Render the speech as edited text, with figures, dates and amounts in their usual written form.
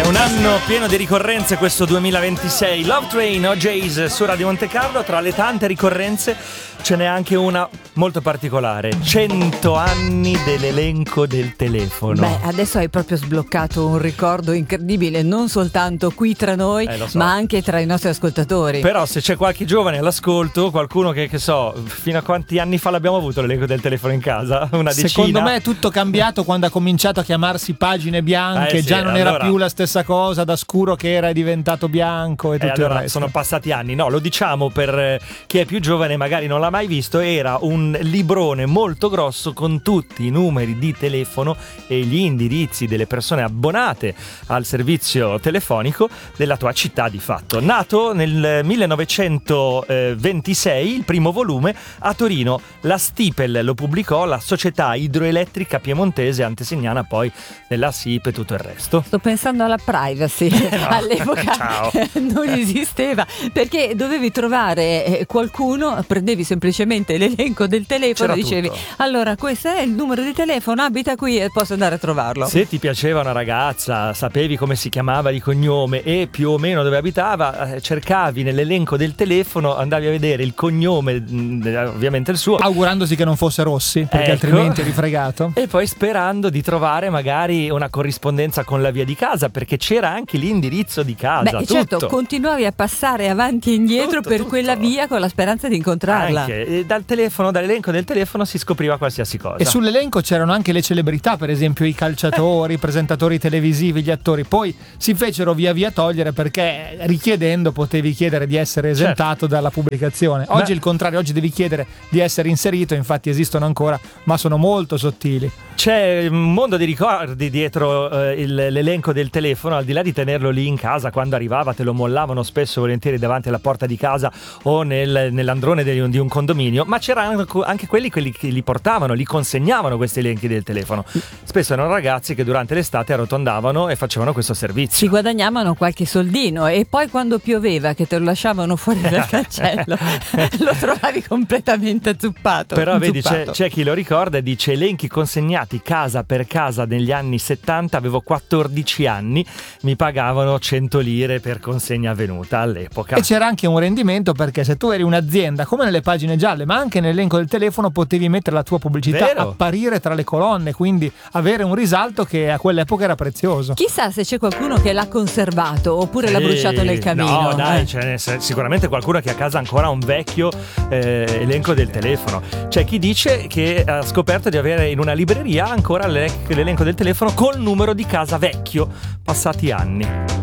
un anno pieno di ricorrenze questo 2026. Love Train, OJ's su Radio Monte Carlo. Tra le tante ricorrenze ce n'è anche una molto particolare: 100 anni dell'elenco del telefono. Beh, adesso hai proprio sbloccato un ricordo incredibile, non soltanto qui tra noi, so, ma anche tra i nostri ascoltatori. Però se c'è qualche giovane all'ascolto, qualcuno che so, fino a quanti anni fa l'abbiamo avuto l'elenco del telefono in casa? Una decina? Secondo me è tutto cambiato quando ha cominciato a chiamarsi pagine bianche, sì, già non era più la stessa cosa, da scuro che era diventato bianco e tutto allora il resto. Sono passati anni. No, lo diciamo per chi è più giovane e magari non l'ha mai visto. Era un librone molto grosso con tutti i numeri di telefono e gli indirizzi delle persone abbonate al servizio telefonico della tua città di fatto. Nato nel 1926, il primo volume a Torino. La Stipel lo pubblicò, la Società Idroelettrica Piemontese, antesignana poi della SIP e tutto il resto. Sto pensando alla privacy. No. All'epoca non esisteva, perché dovevi trovare qualcuno, prendevi semplicemente l'elenco del telefono e dicevi tutto. Allora questo è il numero di telefono, abita qui e posso andare a trovarlo. Se ti piaceva una ragazza, sapevi come si chiamava di cognome e più o meno dove abitava, cercavi nell'elenco del telefono, andavi a vedere il cognome, ovviamente il suo, augurandosi che non fosse Rossi, perché altrimenti eri fregato, e poi sperando di trovare magari una corrispondenza con la via di casa, perché c'era anche l'indirizzo di casa. Beh, certo, continuavi a passare avanti e indietro per quella via con la speranza di incontrarla. Anche dall'elenco del telefono si scopriva qualsiasi cosa. E sull'elenco c'erano anche le celebrità, per esempio i calciatori, i presentatori televisivi, gli attori. Poi si fecero via via togliere, perché richiedendo potevi chiedere di essere esentato dalla pubblicazione. Oggi è il contrario, oggi devi chiedere di essere inserito, infatti esistono ancora, ma sono molto sottili. C'è un mondo di ricordi dietro l'elenco del telefono, al di là di tenerlo lì in casa. Quando arrivava te lo mollavano spesso e volentieri davanti alla porta di casa o nell'androne di un condominio, ma c'erano anche quelli che li portavano, li consegnavano questi elenchi del telefono. Spesso erano ragazzi che durante l'estate arrotondavano e facevano questo servizio. Ci guadagnavano qualche soldino, e poi quando pioveva che te lo lasciavano fuori dal cancello lo trovavi completamente zuppato. Però vedi, c'è chi lo ricorda e dice: elenchi consegnati casa per casa negli anni 70, avevo 14 anni, mi pagavano 100 lire per consegna avvenuta all'epoca. E c'era anche un rendimento, perché se tu eri un'azienda, come nelle pagine gialle, ma anche nell'elenco del telefono, potevi mettere la tua pubblicità, apparire tra le colonne, quindi avere un risalto che a quell'epoca era prezioso. Chissà se c'è qualcuno che l'ha conservato oppure l'ha bruciato nel camino. No, dai, c'è sicuramente qualcuno che a casa ancora ha un vecchio elenco del telefono. C'è chi dice che ha scoperto di avere in una libreria ancora l'elenco del telefono col numero di casa vecchio, passati anni.